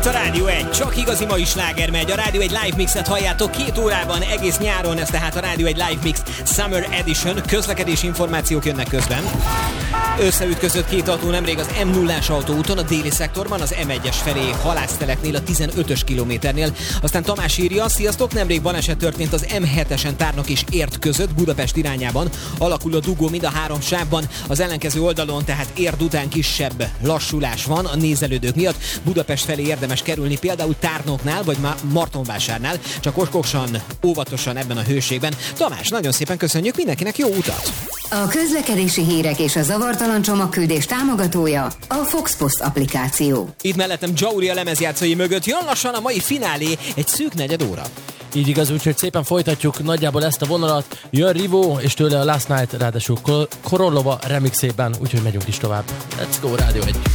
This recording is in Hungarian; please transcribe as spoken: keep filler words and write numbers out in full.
itt a Rádió egy. Csak igazi mai sláger megy. A Rádió egy live mixet halljátok két órában egész nyáron. Ez tehát a Rádió egy live mix Summer Edition. Közlekedési információk jönnek közben. Összeütközött két autó nemrég az M nullás autóúton, a déli szektorban, az M egyes felé halászteleknél, a tizenötös kilométernél. Aztán Tamás írja, sziasztok, nemrég baleset történt az M hetesen Tárnok és Érd között, Budapest irányában. Alakul a dugó mind a három sávban, az ellenkező oldalon, tehát Érd után kisebb lassulás van a nézelődők miatt. Budapest felé érdemes kerülni, például Tárnoknál vagy Martonvásárnál, csak okosan, óvatosan ebben a hőségben. Tamás, nagyon szépen köszönjük, mindenkinek jó utat! A közlekedési hírek és a zavartalan csomagküldés támogatója a Fox Post applikáció. Itt mellettem Jauri a lemezjátszói mögött, jön lassan a mai finálé, egy szűk negyed óra. Így igaz, úgyhogy szépen folytatjuk nagyjából ezt a vonalat. Jön Rivó, és tőle a Last Night, ráadásul Korolova remixében, úgyhogy megyünk is tovább. Let's go, Rádió egy.